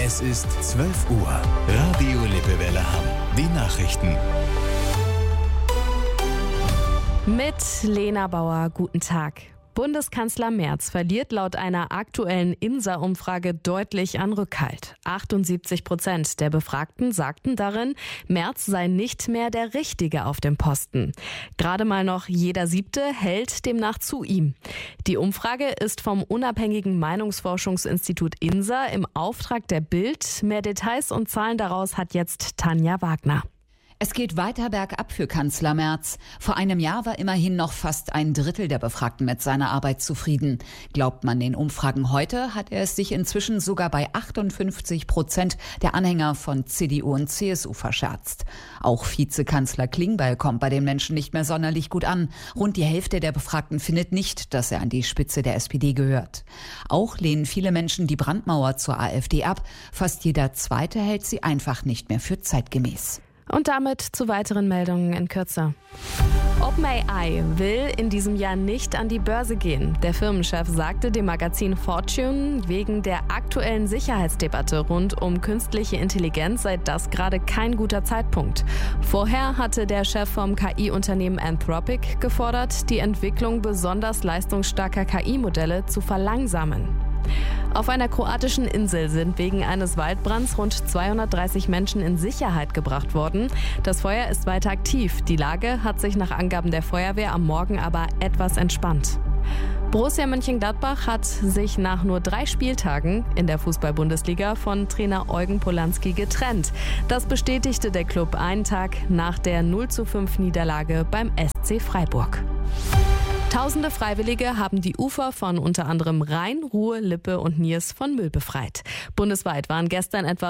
Es ist 12 Uhr. Radio Lippewelle Hamm. Die Nachrichten. Mit Lena Bauer, guten Tag. Bundeskanzler Merz verliert laut einer aktuellen INSA-Umfrage deutlich an Rückhalt. 78% der Befragten sagten darin, Merz sei nicht mehr der Richtige auf dem Posten. Gerade mal noch jeder Siebte hält demnach zu ihm. Die Umfrage ist vom unabhängigen Meinungsforschungsinstitut INSA im Auftrag der Bild. Mehr Details und Zahlen daraus hat jetzt Tanja Wagner. Es geht weiter bergab für Kanzler Merz. Vor einem Jahr war immerhin noch fast ein Drittel der Befragten mit seiner Arbeit zufrieden. Glaubt man den Umfragen heute, hat er es sich inzwischen sogar bei 58% der Anhänger von CDU und CSU verscherzt. Auch Vizekanzler Klingbeil kommt bei den Menschen nicht mehr sonderlich gut an. Rund die Hälfte der Befragten findet nicht, dass er an die Spitze der SPD gehört. Auch lehnen viele Menschen die Brandmauer zur AfD ab. Fast jeder Zweite hält sie einfach nicht mehr für zeitgemäß. Und damit zu weiteren Meldungen in Kürze. OpenAI will in diesem Jahr nicht an die Börse gehen. Der Firmenchef sagte dem Magazin Fortune, wegen der aktuellen Sicherheitsdebatte rund um künstliche Intelligenz sei das gerade kein guter Zeitpunkt. Vorher hatte der Chef vom KI-Unternehmen Anthropic gefordert, die Entwicklung besonders leistungsstarker KI-Modelle zu verlangsamen. Auf einer kroatischen Insel sind wegen eines Waldbrands rund 230 Menschen in Sicherheit gebracht worden. Das Feuer ist weiter aktiv. Die Lage hat sich nach Angaben der Feuerwehr am Morgen aber etwas entspannt. Borussia Mönchengladbach hat sich nach nur 3 Spieltagen in der Fußball-Bundesliga von Trainer Eugen Polanski getrennt. Das bestätigte der Club einen Tag nach der 0:5-Niederlage beim SC Freiburg. Tausende Freiwillige haben die Ufer von unter anderem Rhein, Ruhr, Lippe und Niers von Müll befreit. Bundesweit waren gestern etwa